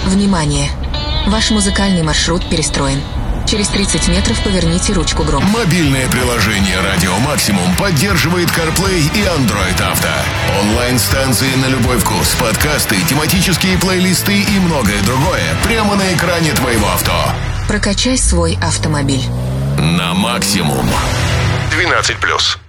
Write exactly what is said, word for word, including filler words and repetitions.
Внимание! Ваш музыкальный маршрут перестроен. Через тридцать метров поверните ручку грома. Мобильное приложение «Радио Максимум» поддерживает CarPlay и Android Auto. Онлайн-станции на любой вкус, подкасты, тематические плейлисты и многое другое прямо на экране твоего авто. Прокачай свой автомобиль. На максимум. двенадцать плюс.